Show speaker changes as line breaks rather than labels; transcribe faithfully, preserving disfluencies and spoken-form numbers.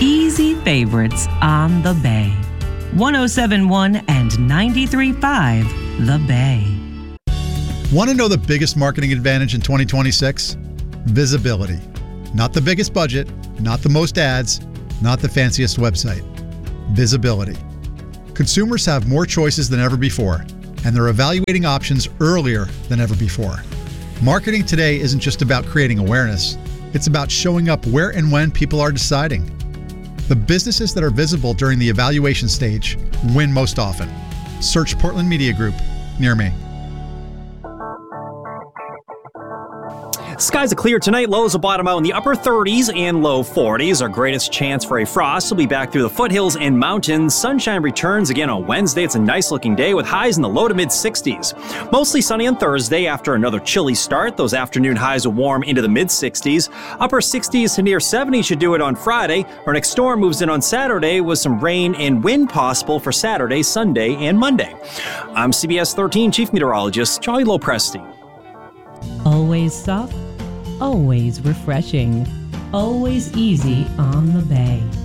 easy favorites on the Bay. one oh seven point one and ninety-three point five The Bay.
Want to know the biggest marketing advantage in twenty twenty-six? Visibility. Not the biggest budget, not the most ads, not the fanciest website. Visibility. Consumers have more choices than ever before, and they're evaluating options earlier than ever before. Marketing today isn't just about creating awareness. It's about showing up where and when people are deciding. The businesses that are visible during the evaluation stage win most often. Search Portland Media Group near me.
Skies are clear tonight. Lows will bottom out in the upper thirties and low forties. Our greatest chance for a frost will be back through the foothills and mountains. Sunshine returns again on Wednesday. It's a nice looking day with highs in the low to mid sixties. Mostly sunny on Thursday after another chilly start. Those afternoon highs will warm into the mid sixties. Upper sixties to near seventy should do it on Friday. Our next storm moves in on Saturday with some rain and wind possible for Saturday, Sunday, and Monday. I'm C B S thirteen Chief Meteorologist Charlie Lopresti.
Always soft, always refreshing, always easy on the Bay.